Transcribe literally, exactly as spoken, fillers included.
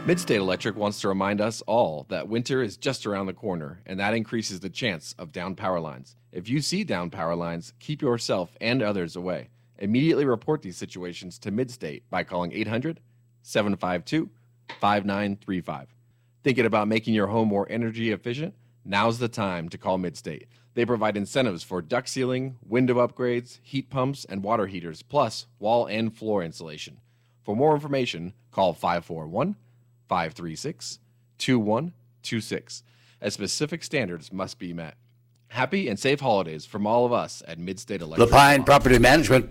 Midstate Electric wants to remind us all that winter is just around the corner, and that increases the chance of downed power lines. If you see downed power lines, keep yourself and others away. Immediately report these situations to Midstate by calling eight hundred, seven five two, five nine three five. Thinking about making your home more energy efficient? Now's the time to call Midstate. They provide incentives for duct sealing, window upgrades, heat pumps, and water heaters, plus wall and floor insulation. For more information, call five four one, five three six, two one two six, as specific standards must be met. Happy and safe holidays from all of us at Midstate Electric. Lapine Property Management